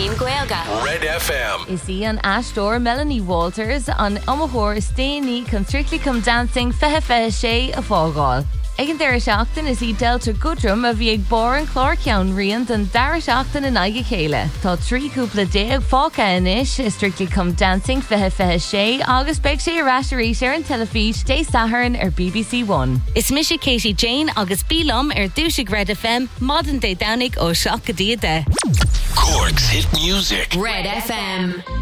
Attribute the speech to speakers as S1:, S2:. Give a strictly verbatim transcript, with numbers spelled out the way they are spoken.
S1: Fíorchaoin Gaeilge.
S2: Red F M.
S3: Is he an Ashdor Melanie Walters on Omahor Steny Come Strictly Come Dancing Fehe Fehe Shay a Fágáil. Egan Dara Seachtain is he Delta Goodrum a bhí ag bar an Clárceann riant an Dara Seachtain in Aige Chéile. Tá trí cúpla déag fáca inis is Strictly Come Dancing Fehe Fehe Shay agus beag sé a rasherí sé an telefís dé saharan ar B B C One.
S1: Is Misha Katie Jane agus Bílam ar Dúshig Red F M modern day Downig ó Shock a Dia de.
S2: Cork's hit music.
S1: Red F M.